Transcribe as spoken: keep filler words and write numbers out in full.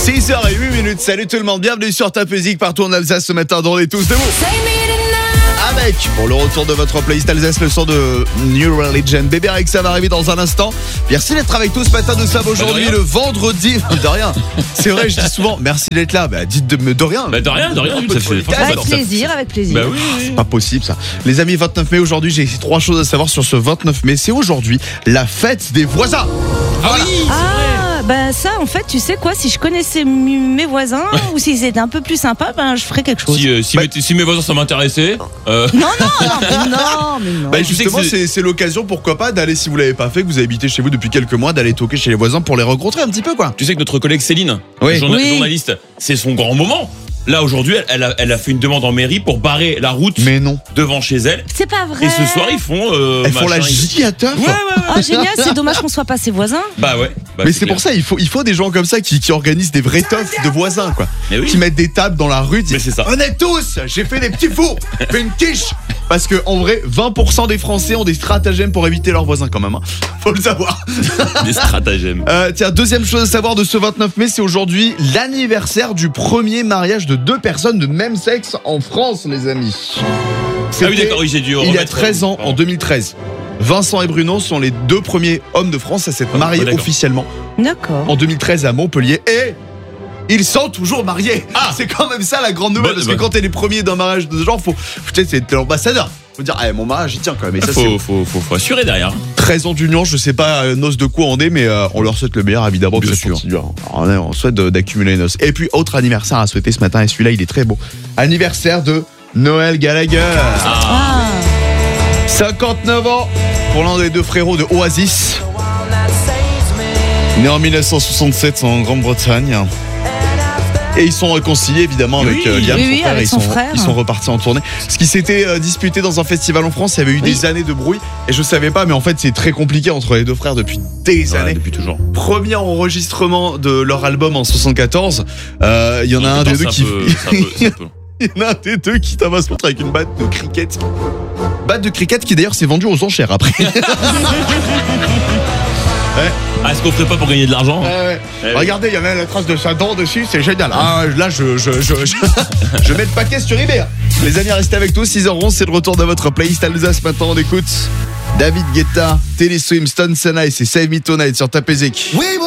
six heures huit minutes, salut tout le monde, bienvenue sur Top Music partout en Alsace ce matin dans les tous de vous. Avec, pour le retour de votre playlist Alsace, le son de New Religion. Bébé Rexa va arriver dans un instant. Merci d'être avec tous ce matin, nous sommes aujourd'hui le vendredi. De rien, c'est vrai, je dis souvent merci d'être là. Bah dites de, de rien. Bah de rien, de rien. Ça fait, avec plaisir, avec plaisir. Bah oui, oui. C'est pas possible ça. Les amis, vingt-neuf mai aujourd'hui, j'ai trois choses à savoir sur ce vingt-neuf mai. C'est aujourd'hui la fête des voisins. Voilà. Ah oui, Ah, bah ça, en fait, tu sais quoi, si je connaissais m- mes voisins ou s'ils étaient un peu plus sympas, ben je ferais quelque chose. Si, euh, si, Bah- mes, si mes voisins ça m'intéressait. Euh... Non, non, non, mais non, mais non. Bah je sais justement, que c'est- c'est, c'est l'occasion, pourquoi pas, d'aller, si vous l'avez pas fait, que vous avez habité chez vous depuis quelques mois, d'aller toquer chez les voisins pour les rencontrer un petit peu, quoi. Tu sais que notre collègue Céline, Oui. journa- Oui. journaliste, c'est son grand moment. Là aujourd'hui, elle a, elle a fait une demande en mairie pour barrer la route Mais non. devant chez elle. C'est pas vrai. Et ce soir ils font. Euh, Elles font la machin, ils- giga à teuf. Ouais, ouais, ouais. Ah, génial, c'est dommage qu'on soit pas ses voisins. Bah ouais. Bah, Mais c'est clair. pour ça, il faut, il faut des gens comme ça qui, qui organisent des vrais teufs de voisins, quoi. Mais oui. Qui mettent des tables dans la rue. Mais c'est ça. On est tous, j'ai fait des petits fours, j'ai fait une quiche. Parce que en vrai, vingt pour cent des Français ont des stratagèmes pour éviter leurs voisins quand même. Hein. Faut le savoir. Des stratagèmes. Euh, tiens, deuxième chose à savoir de ce vingt-neuf mai, c'est aujourd'hui l'anniversaire du premier mariage de deux personnes de même sexe en France, les amis. Ah oui, C'était d'accord, oui, j'ai dû. il y a remettre- treize ans, en deux mille treize. Vincent et Bruno sont les deux premiers hommes de France à s'être Ah, mariés d'accord. officiellement D'accord. en deux mille treize à Montpellier et ils sont toujours mariés. Ah. C'est quand même ça la grande nouvelle, Bonne- parce que bonne. quand t'es les premiers d'un mariage de ce genre, faut, peut-être c'est l'ambassadeur. Faut dire, eh, mon mariage il tient quand même. Et ça, c'est Faut, faut, faut, faut assurer derrière. treize ans d'union, je sais pas euh, noces de quoi on est, mais euh, on leur souhaite le meilleur évidemment. Bien que ça sûr. continue. Alors, on, est- on souhaite de- d'accumuler les noces. Et puis autre anniversaire à souhaiter ce matin, et celui-là il est très beau. Anniversaire de Noël Gallagher. Ah, cinquante-neuf ans pour l'un des deux frérots de Oasis. Né en mille neuf cent soixante-sept en Grande-Bretagne. Et ils sont réconciliés évidemment avec Oui. euh, Liam, Oui, son oui, frère, avec et ils son sont, frère. ils sont repartis en tournée. Ce qui s'était euh, disputé dans un festival en France, il y avait eu Oui. des années de bruit. Et je savais pas, mais en fait c'est très compliqué entre les deux frères depuis des Ouais, années. depuis toujours. Premier enregistrement de leur album en soixante-quatorze. Euh, Il y en a un des deux Ça qui. peut- ça peut- ça peut. Il y en a un des deux qui tabasse l'autre avec une batte de cricket. Batte de cricket qui d'ailleurs s'est vendue aux enchères après. Ah, est-ce qu'on ferait pas pour gagner de l'argent? Ouais, ouais. Eh oui. Regardez, il y en a la trace de sa dent dessus, c'est génial. Ah, là, je, je, je, je, je mets le paquet sur eBay. Les amis, restez avec nous. six heures onze, c'est le retour de votre playlist Alsace. Maintenant, on écoute David Guetta, Télé Swim, Stone Sana et c'est Save Me Tonight sur Top Music. We